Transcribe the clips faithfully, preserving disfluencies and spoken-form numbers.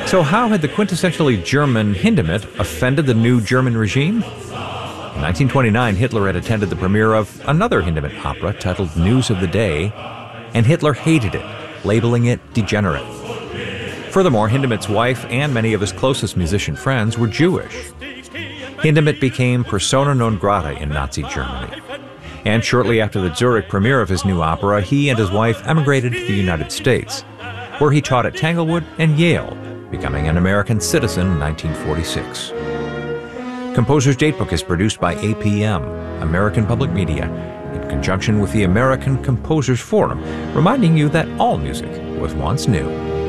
So how had the quintessentially German Hindemith offended the new German regime? In nineteen twenty-nine, Hitler had attended the premiere of another Hindemith opera titled News of the Day, and Hitler hated it, labeling it degenerate. Furthermore, Hindemith's wife and many of his closest musician friends were Jewish. Hindemith became persona non grata in Nazi Germany. And shortly after the Zurich premiere of his new opera, he and his wife emigrated to the United States, where he taught at Tanglewood and Yale, becoming an American citizen in nineteen forty-six. Composer's Datebook is produced by A P M, American Public Media, in conjunction with the American Composers Forum, reminding you that all music was once new.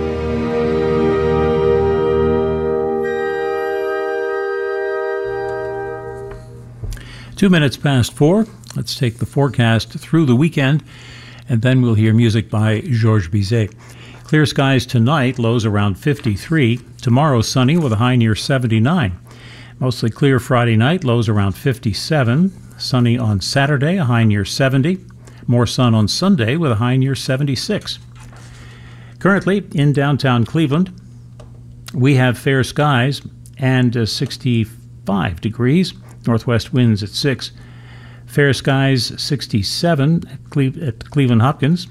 Two minutes past four. Let's take the forecast through the weekend, and then we'll hear music by Georges Bizet. Clear skies tonight, lows around fifty-three. Tomorrow sunny with a high near seventy-nine. Mostly clear Friday night, lows around fifty-seven. Sunny on Saturday, a high near seventy. More sun on Sunday with a high near seventy-six. Currently in downtown Cleveland, we have fair skies and uh, sixty-five degrees. Northwest winds at six. Fair skies sixty-seven at, Cle- at Cleveland Hopkins,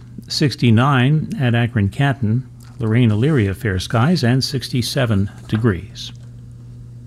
sixty-nine at Akron Canton, Lorraine Elyria fair skies, and sixty-seven degrees.